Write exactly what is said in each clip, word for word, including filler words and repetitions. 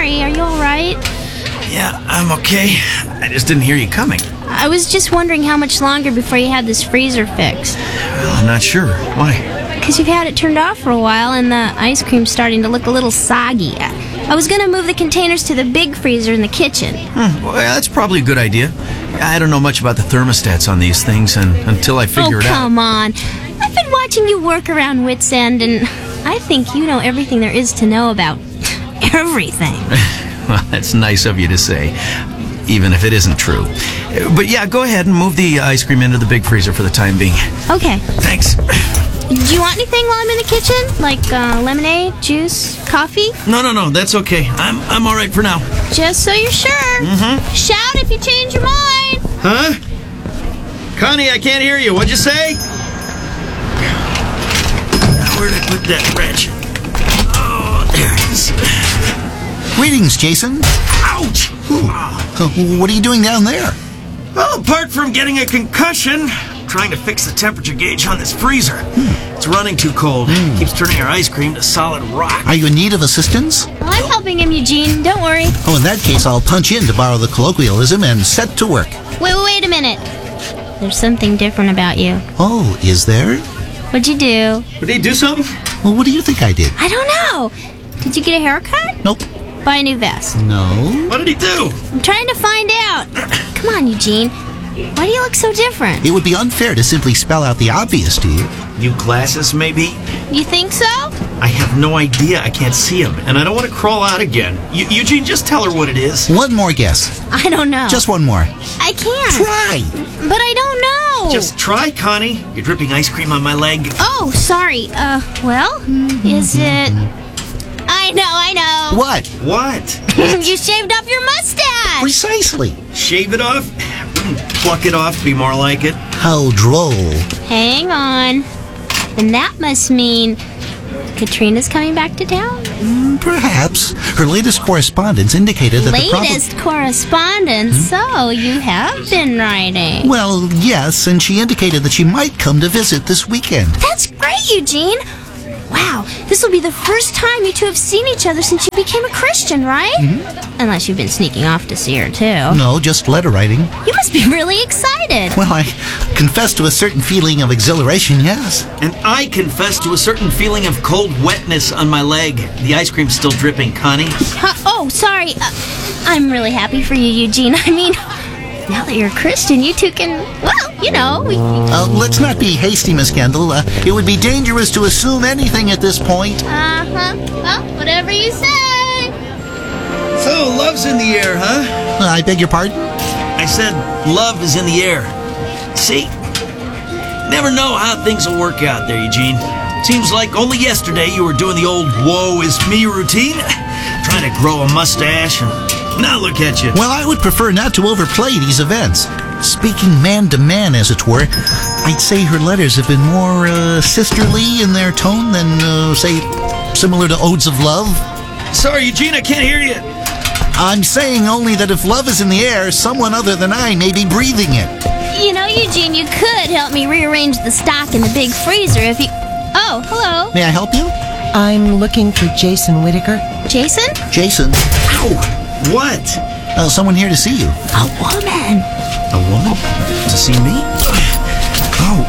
sorry. Are you all right? Yeah, I'm okay. I just didn't hear you coming. I was just wondering how much longer before you had this freezer fixed. Well, I'm not sure. Why? Because you've had it turned off for a while and the ice cream's starting to look a little soggy. I was going to move the containers to the big freezer in the kitchen. Hmm, well, that's probably a good idea. I don't know much about the thermostats on these things and until I figure oh, it out. Oh, come on. I've been watching you work around Wits End, and I think you know everything there is to know about everything. Well, that's nice of you to say, even if it isn't true. But yeah, go ahead and move the ice cream into the big freezer for the time being. Okay. Thanks. Do you want anything while I'm in the kitchen? Like uh, lemonade, juice, coffee? No, no, no, that's okay. I'm I'm all right for now. Just so you're sure. Mm-hmm. Shout if you change your mind. Huh? Connie, I can't hear you. What'd you say? Where'd I put that wrench? Oh, there it is. Greetings, Jason. Ouch! Uh, what are you doing down there? Well, apart from getting a concussion, I'm trying to fix the temperature gauge on this freezer. Hmm. It's running too cold. Hmm. Keeps turning our ice cream to solid rock. Are you in need of assistance? Well, I'm helping him, Eugene. Don't worry. Oh, in that case, I'll punch in to borrow the colloquialism and set to work. Wait, wait, wait a minute. There's something different about you. Oh, is there? What'd you do? Did he do something? Well, what do you think I did? I don't know. Did you get a haircut? Nope. Buy a new vest? No. What did he do? I'm trying to find out. Come on, Eugene. Why do you look so different? It would be unfair to simply spell out the obvious to you. New glasses, maybe? You think so? I have no idea. I can't see him, and I don't want to crawl out again. Eu- Eugene, just tell her what it is. One more guess. I don't know. Just one more. I can't. Try. But I don't know. Just try, Connie. You're dripping ice cream on my leg. Oh, sorry. Uh, well, is it... I know, I know. What? What? You shaved off your mustache. Precisely. Shave it off? Wouldn't pluck it off to be more like it? How droll. Hang on. And that must mean Katrina's coming back to town? Mm, perhaps. Her latest correspondence indicated that Latest the prob- correspondence? Hmm? So, you have been writing. Well, yes, and she indicated that she might come to visit this weekend. That's great, Eugene. Wow, this will be the first time you two have seen each other since you became a Christian, right? Mm-hmm. Unless you've been sneaking off to see her, too. No, just letter writing. You must be really excited. Well, I confess to a certain feeling of exhilaration, yes. And I confess to a certain feeling of cold wetness on my leg. The ice cream's still dripping, Connie. Huh? Oh, sorry. Uh, I'm really happy for you, Eugene. I mean, now that you're a Christian, you two can, well, you know. We... Uh, let's not be hasty, Miss Kendall. Uh, it would be dangerous to assume anything at this point. Uh-huh. Well, whatever you say. So, love's in the air, huh? Uh, I beg your pardon? I said love is in the air. See? Never know how things will work out there, Eugene. Seems like only yesterday you were doing the old woe is me routine, trying to grow a mustache, and now look at you. Well, I would prefer not to overplay these events. Speaking man to man, as it were, I'd say her letters have been more uh, sisterly in their tone than, uh, say, similar to Odes of Love. Sorry, Eugene, I can't hear you. I'm saying only that if love is in the air, someone other than I may be breathing it. You know, Eugene, you could help me rearrange the stock in the big freezer if you... Oh, hello. May I help you? I'm looking for Jason Whitaker. Jason? Jason. Ow! What? Uh, someone here to see you. A woman. A woman? To see me? Oh,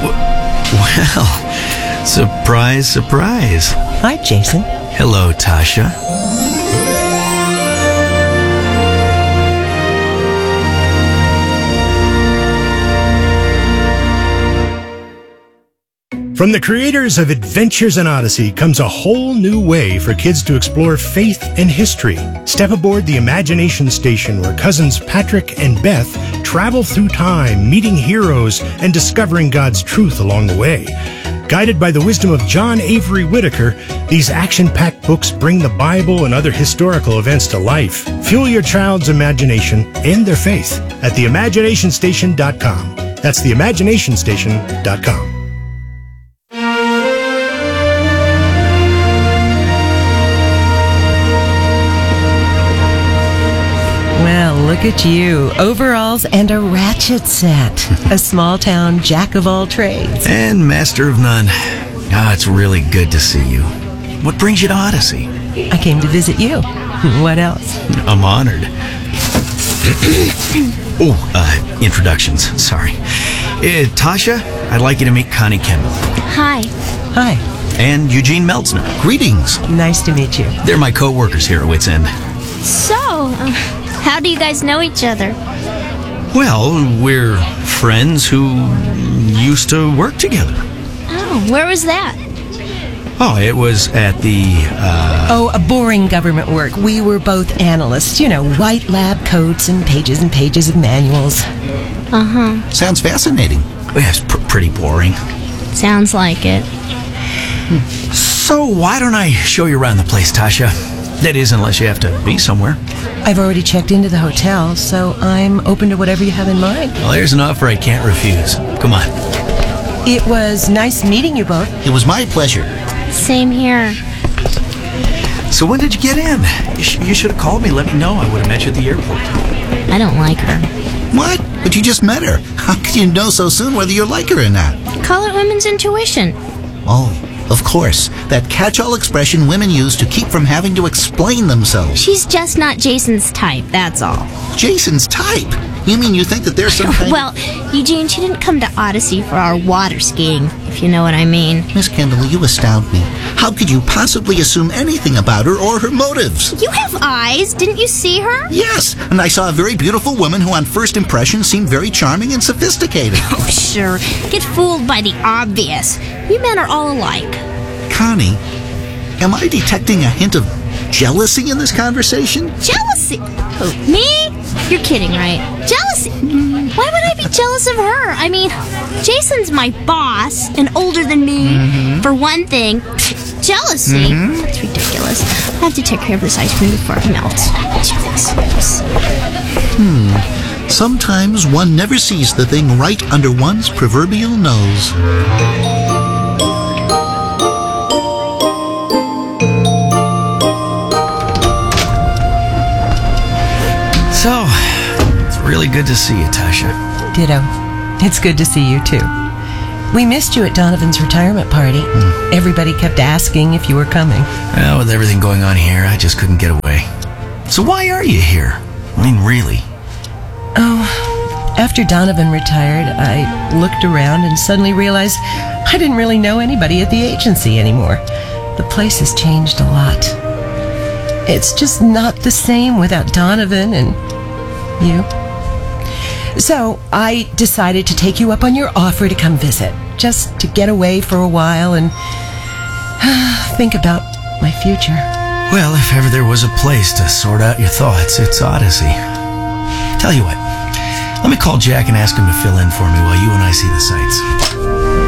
well, surprise, surprise. Hi, Jason. Hello, Tasha. From the creators of Adventures in Odyssey comes a whole new way for kids to explore faith and history. Step aboard the Imagination Station, where cousins Patrick and Beth travel through time, meeting heroes and discovering God's truth along the way. Guided by the wisdom of John Avery Whitaker, these action-packed books bring the Bible and other historical events to life. Fuel your child's imagination and their faith at the imagination station dot com. That's the imagination station dot com. Well, look at you. Overalls and a ratchet set. A small-town jack of all trades. And master of none. Ah, it's really good to see you. What brings you to Odyssey? I came to visit you. What else? I'm honored. oh, uh, introductions. Sorry. Uh, Tasha, I'd like you to meet Connie Kendall. Hi. Hi. And Eugene Meltzner. Greetings. Nice to meet you. They're my co-workers here at Wits End. So, uh, how do you guys know each other? Well, we're friends who used to work together. Oh, where was that? Oh, it was at the, uh... Oh, a boring government work. We were both analysts. You know, white lab coats and pages and pages of manuals. Uh-huh. Sounds fascinating. Yes, pr- pretty boring. Sounds like it. So why don't I show you around the place, Tasha? That is, unless you have to be somewhere. I've already checked into the hotel, so I'm open to whatever you have in mind. Well, there's an offer I can't refuse. Come on. It was nice meeting you both. It was my pleasure. Same here. So when did you get in? You, sh- you should have called me. Let me know. I would have met you at the airport. I don't like her. What? But you just met her. How could you know so soon whether you like her or not? Call it women's intuition. Oh, of course. That catch-all expression women use to keep from having to explain themselves. She's just not Jason's type, that's all. Jason's type? You mean you think that there's some kind Well, Eugene, she didn't come to Odyssey for our water skiing, if you know what I mean. Miss Kendall, you astound me. How could you possibly assume anything about her or her motives? You have eyes. Didn't you see her? Yes, and I saw a very beautiful woman who on first impression seemed very charming and sophisticated. Oh, sure. Get fooled by the obvious. You men are all alike. Connie, am I detecting a hint of jealousy in this conversation? Jealousy? Who, me? You're kidding, right? Jealousy? Why would I be jealous of her? I mean, Jason's my boss and older than me, mm-hmm. for one thing. Jealousy? Mm-hmm. That's ridiculous. I have to take care of this ice cream before it melts. Jesus. Hmm. Sometimes one never sees the thing right under one's proverbial nose. So, it's really good to see you, Tasha. Ditto. It's good to see you, too. We missed you at Donovan's retirement party. Mm. Everybody kept asking if you were coming. Well, with everything going on here, I just couldn't get away. So why are you here? I mean, really? Oh, after Donovan retired, I looked around and suddenly realized I didn't really know anybody at the agency anymore. The place has changed a lot. It's just not the same without Donovan and you. So I decided to take you up on your offer to come visit, just to get away for a while and uh, think about my future. Well, if ever there was a place to sort out your thoughts, it's Odyssey. Tell you what, let me call Jack and ask him to fill in for me while you and I see the sights.